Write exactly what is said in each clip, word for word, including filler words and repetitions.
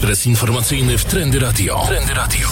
Ekspres informacyjny w Trendy Radio. Trendy Radio.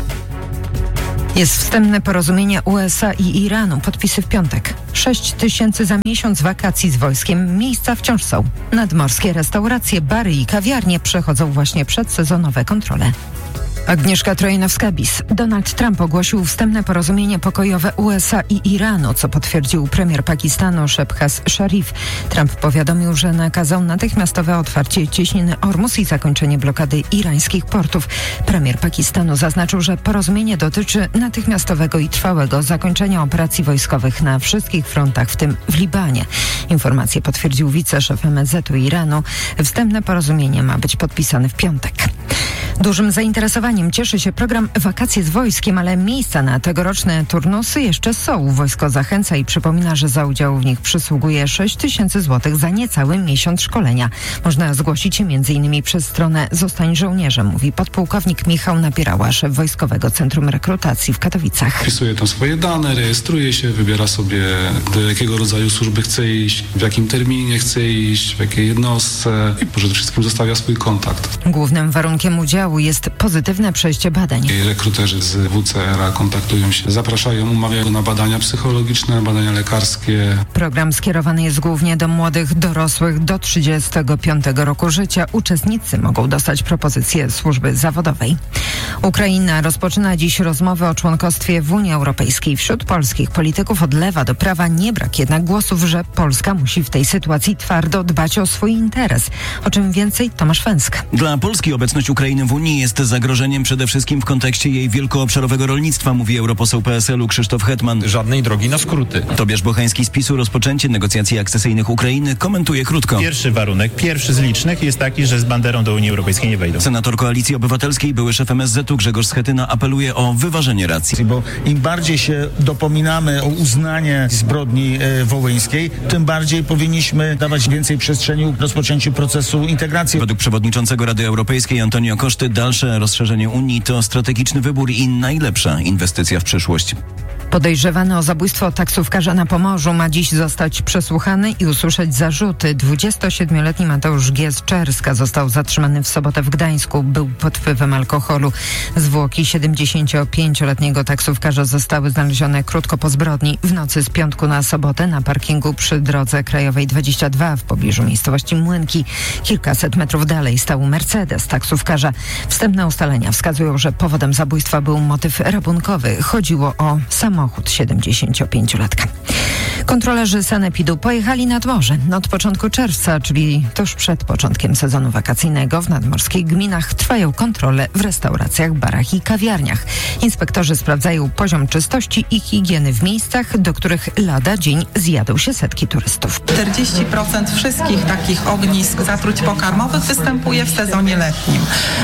Jest wstępne porozumienie U S A i Iranu. Podpisy w piątek. Sześć tysięcy za miesiąc wakacji z wojskiem. Miejsca wciąż są. Nadmorskie restauracje, bary i kawiarnie przechodzą właśnie przedsezonowe kontrole. Agnieszka Trojanowska-Bis. Donald Trump ogłosił wstępne porozumienie pokojowe U S A i Iranu, co potwierdził premier Pakistanu Shehbaz Sharif. Trump powiadomił, że nakazał natychmiastowe otwarcie cieśniny Ormus i zakończenie blokady irańskich portów. Premier Pakistanu zaznaczył, że porozumienie dotyczy natychmiastowego i trwałego zakończenia operacji wojskowych na wszystkich frontach, w tym w Libanie. Informację potwierdził wiceszef M S Z-u Iranu. Wstępne porozumienie ma być podpisane w piątek. Dużym zainteresowaniem cieszy się program Wakacje z wojskiem, ale miejsca na tegoroczne turnusy jeszcze są. Wojsko zachęca i przypomina, że za udział w nich przysługuje sześć tysięcy złotych za niecały miesiąc szkolenia. Można zgłosić się między innymi przez stronę Zostań Żołnierzem, mówi podpułkownik Michał Napierała, szef Wojskowego Centrum Rekrutacji w Katowicach. Wpisuje tam swoje dane, rejestruje się, wybiera sobie, do jakiego rodzaju służby chce iść, w jakim terminie chce iść, w jakiej jednostce i przede wszystkim zostawia swój kontakt. Głównym warunkiem udziału jest pozytywne przejście badań. I rekruterzy z W C R a kontaktują się, zapraszają, umawiają na badania psychologiczne, badania lekarskie. Program skierowany jest głównie do młodych dorosłych do trzydziestego piątego roku życia. Uczestnicy mogą dostać propozycję służby zawodowej. Ukraina rozpoczyna dziś rozmowy o członkostwie w Unii Europejskiej. Wśród polskich polityków od lewa do prawa nie brak jednak głosów, że Polska musi w tej sytuacji twardo dbać o swój interes. O czym więcej Tomasz Węsk. Dla Polski obecność Ukrainy w Unii jest zagrożeniem przede wszystkim w kontekście jej wielkoobszarowego rolnictwa, mówi europoseł P S L u Krzysztof Hetman. Żadnej drogi na skróty. Tobiasz Bocheński z PiS-u rozpoczęcie negocjacji akcesyjnych Ukrainy komentuje krótko. Pierwszy warunek, pierwszy z licznych jest taki, że z banderą do Unii Europejskiej nie wejdą. Senator Koalicji Obywatelskiej, były szef M S Z-u Grzegorz Schetyna apeluje o wyważenie racji. Bo im bardziej się dopominamy o uznanie zbrodni e, wołyńskiej, tym bardziej powinniśmy dawać więcej przestrzeni rozpoczęciu procesu integracji. Według przewodniczącego Rady Europejskiej Antonio Koszty dalsze rozszerzenie Unii to strategiczny wybór i najlepsza inwestycja w przyszłość. Podejrzewany o zabójstwo taksówkarza na Pomorzu ma dziś zostać przesłuchany i usłyszeć zarzuty. dwudziestosiedmioletni Mateusz G. z Czerska został zatrzymany w sobotę w Gdańsku. Był pod wpływem alkoholu. Zwłoki siedemdziesięciopięcioletniego taksówkarza zostały znalezione krótko po zbrodni w nocy z piątku na sobotę na parkingu przy drodze krajowej dwadzieścia dwa w pobliżu miejscowości Młynki. Kilkaset metrów dalej stał Mercedes taksówkarza. Wstępne ustalenia wskazują, że powodem zabójstwa był motyw rabunkowy. Chodziło o samochód. Samochód siedemdziesięciopięciolatka. Kontrolerzy sanepidu pojechali nad morze. Od początku czerwca, czyli tuż przed początkiem sezonu wakacyjnego, w nadmorskich gminach trwają kontrole w restauracjach, barach i kawiarniach. Inspektorzy sprawdzają poziom czystości i higieny w miejscach, do których lada dzień zjadą się setki turystów. czterdzieści procent wszystkich takich ognisk zatruć pokarmowych występuje w sezonie letnim.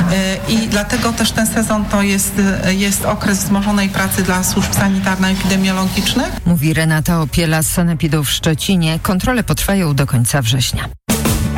I dlatego też ten sezon to jest, jest okres wzmożonej pracy dla służb sanitarno-epidemiologicznych. Mówi Renata Opiela z sanepidu w Szczecinie. Kontrole potrwają do końca września.